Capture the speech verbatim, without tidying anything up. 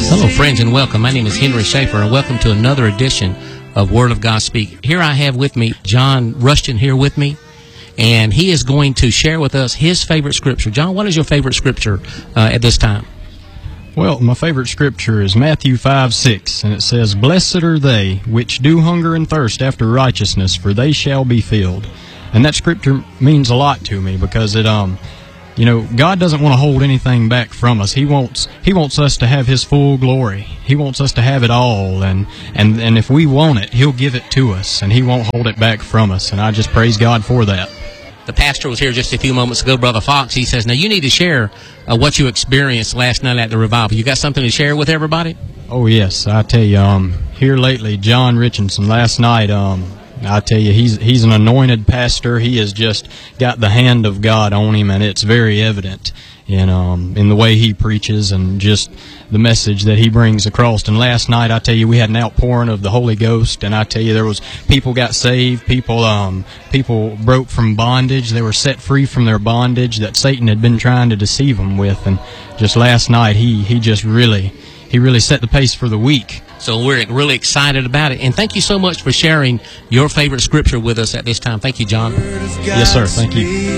Hello, friends, and welcome. My name is Henry Schaefer, and welcome to another edition of Word of God Speak. Here I have with me John Rushton here with me, and he is going to share with us his favorite scripture. John, what is your favorite scripture uh, at this time? Well, my favorite scripture is Matthew five six, and it says, "Blessed are they which do hunger and thirst after righteousness, for they shall be filled." And that scripture means a lot to me because it, um, you know, God doesn't want to hold anything back from us. He wants He wants us to have His full glory. He wants us to have it all, and and and if we want it, He'll give it to us, and He won't hold it back from us. And I just praise God for that. The pastor was here just a few moments ago, Brother Fox. He says, now you need to share uh, what you experienced last night at the revival. You got something to share with everybody? Oh, yes. I tell you, um, here lately, John Richardson, last night, um, I tell you, he's he's an anointed pastor. He has just got the hand of God on him, and it's very evident in um in the way he preaches and just the message that he brings across. And last night, I tell you, we had an outpouring of the Holy Ghost, and I tell you, there was people got saved, people um people broke from bondage, they were set free from their bondage that Satan had been trying to deceive them with. And just last night, he he just really he really set the pace for the week. So we're really excited about it. And thank you so much for sharing your favorite scripture with us at this time. Thank you, John. Yes, sir. Thank you.